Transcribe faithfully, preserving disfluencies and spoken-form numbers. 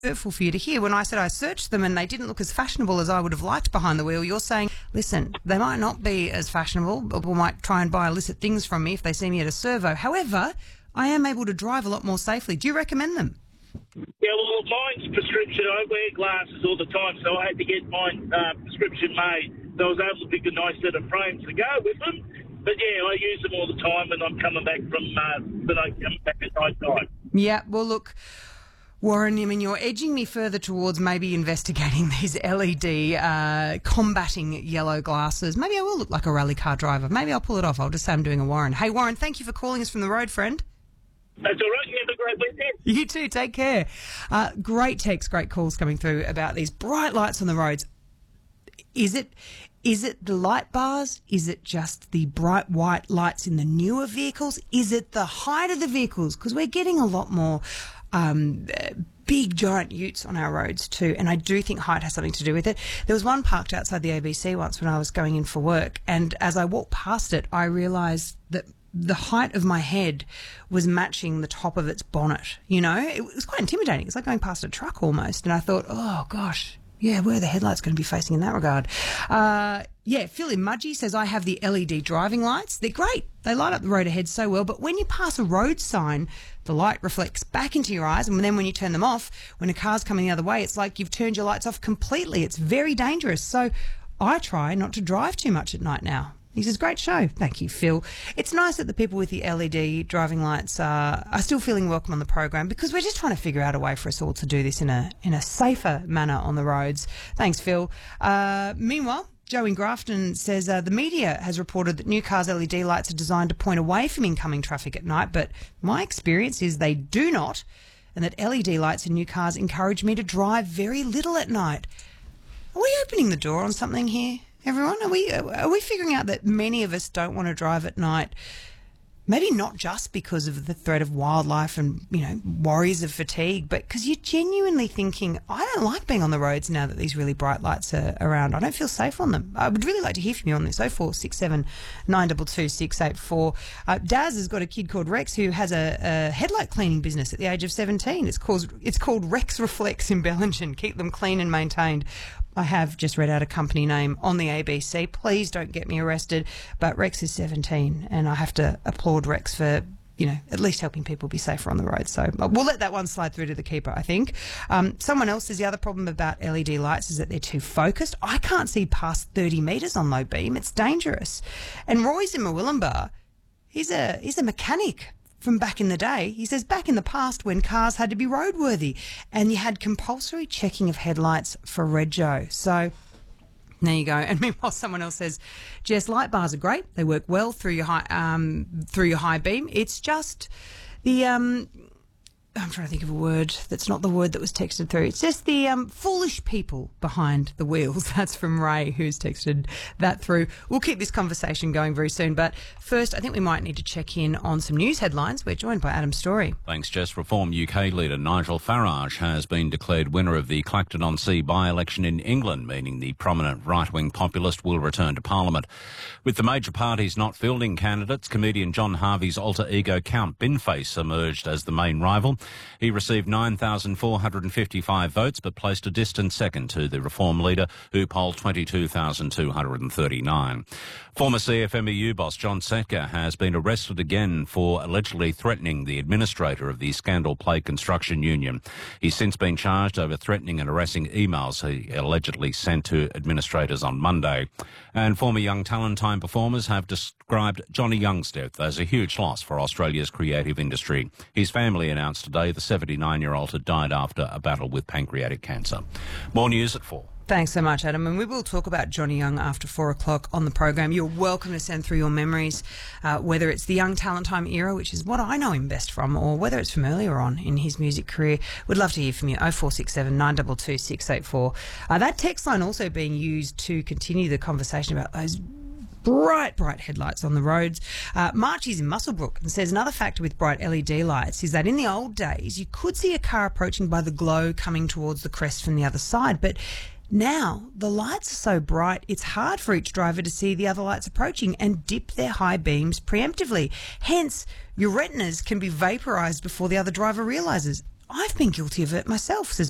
hurtful for you to hear. When I said I searched them and they didn't look as fashionable as I would have liked behind the wheel, you're saying, listen, they might not be as fashionable, but people might try and buy illicit things from me if they see me at a servo. However, I am able to drive a lot more safely. Do you recommend them? Yeah, well, mine's prescription. I wear glasses all the time, so I had to get mine uh, prescription made. So I was able to pick a nice set of frames to go with them. But, yeah, I use them all the time when I'm coming back from, uh, when I come back at night time. Yeah, well, look, Warren, I mean, you're edging me further towards maybe investigating these L E D uh, combating yellow glasses. Maybe I will look like a rally car driver. Maybe I'll pull it off. I'll just say I'm doing a Warren. Hey, Warren, thank you for calling us from the road, friend. That's all right. You have a great weekend. You too. Take care. Uh, great texts, great calls coming through about these bright lights on the roads. Is it... Is it the light bars? Is it just the bright white lights in the newer vehicles? Is it the height of the vehicles? Because we're getting a lot more um, big, giant utes on our roads too, and I do think height has something to do with it. There was one parked outside the A B C once when I was going in for work, and as I walked past it, I realised that the height of my head was matching the top of its bonnet. You know, it was quite intimidating. It's like going past a truck almost, and I thought, oh, gosh, yeah, where are the headlights going to be facing in that regard? Uh, yeah, Phil in Mudgee says, I have the L E D driving lights. They're great. They light up the road ahead so well. But when you pass a road sign, the light reflects back into your eyes. And then when you turn them off, when a car's coming the other way, it's like you've turned your lights off completely. It's very dangerous. So I try not to drive too much at night now. He says, great show. Thank you, Phil. It's nice that the people with the L E D driving lights are, are still feeling welcome on the program, because we're just trying to figure out a way for us all to do this in a in a safer manner on the roads. Thanks, Phil. Uh, meanwhile, Joe in Grafton says uh, the media has reported that new cars' L E D lights are designed to point away from incoming traffic at night, but my experience is they do not, and that L E D lights in new cars encourage me to drive very little at night. Are we opening the door on something here? Everyone, are we are we figuring out that many of us don't want to drive at night? Maybe not just because of the threat of wildlife and, you know, worries of fatigue, but because you're genuinely thinking, I don't like being on the roads now that these really bright lights are around. I don't feel safe on them. I would really like to hear from you on this. oh four six seven, nine two two, six eight four. Uh, Daz has got a kid called Rex who has a, a headlight cleaning business at the age of seventeen. It's called, it's called Rex Reflex in Bellingen. Keep them clean and maintained. I have just read out a company name on the A B C. Please don't get me arrested. But Rex is seventeen, and I have to applaud Rex for, you know, at least helping people be safer on the road. So we'll let that one slide through to the keeper, I think. Um, someone else says the other problem about L E D lights is that they're too focused. I can't see past thirty metres on low beam. It's dangerous. And Roy's in Murwillumbah. He's a, he's a mechanic from back in the day. He says back in the past when cars had to be roadworthy and you had compulsory checking of headlights for rego. So there you go. And meanwhile, someone else says, Jess, light bars are great. They work well through your high, um, through your high beam. It's just the, um, I'm trying to think of a word that's not the word that was texted through. It's just the um, foolish people behind the wheels. That's from Ray, who's texted that through. We'll keep this conversation going very soon. But first, I think we might need to check in on some news headlines. We're joined by Adam Story. Thanks, Jess. Reform U K leader Nigel Farage has been declared winner of the Clacton-on-Sea by-election in England, meaning the prominent right-wing populist will return to Parliament. With the major parties not fielding candidates, comedian John Harvey's alter ego Count Binface emerged as the main rival. He received nine thousand four hundred fifty-five votes, but placed a distant second to the Reform leader, who polled twenty-two thousand two hundred thirty-nine. Former C F M E U boss John Setka has been arrested again for allegedly threatening the administrator of the Scandal Play Construction Union. He's since been charged over threatening and harassing emails he allegedly sent to administrators on Monday. And former Young Talent Time performers have described Johnny Young's death as a huge loss for Australia's creative industry. His family announced today the seventy-nine-year-old had died after a battle with pancreatic cancer. More news at four. Thanks so much, Adam. And we will talk about Johnny Young after four o'clock on the program. You're welcome to send through your memories, uh, whether it's the Young Talent Time era, which is what I know him best from, or whether it's from earlier on in his music career. We'd love to hear from you. oh four six seven, nine two two, six eight four. Uh, that text line also being used to continue the conversation about those bright, bright headlights on the roads. Uh, Marchie's in Muswellbrook and says another factor with bright L E D lights is that in the old days you could see a car approaching by the glow coming towards the crest from the other side, but now the lights are so bright it's hard for each driver to see the other lights approaching and dip their high beams preemptively. Hence, your retinas can be vaporised before the other driver realises. I've been guilty of it myself, says